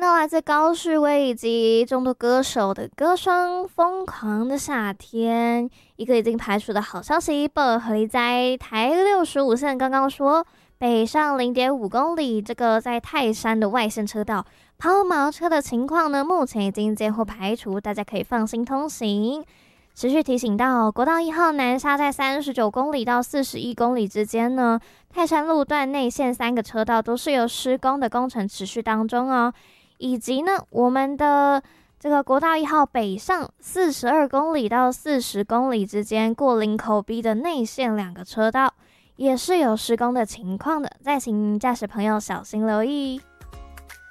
到来自高旭威以及众多歌手的歌声《疯狂的夏天》。一个已经排除的好消息，薄荷梨在台65线刚刚说，北上0.5公里，这个在泰山的外线车道抛锚车的情况呢，目前已经接获排除，大家可以放心通行。持续提醒到，国道1号南下在39公里到41公里之间呢，泰山路段内线3个车道都是有施工的工程持续当中哦。以及呢，我们的这个国道1号北上42公里到40公里之间，过林口 B 的内线2个车道也是有施工的情况的，再请驾驶朋友小心留意。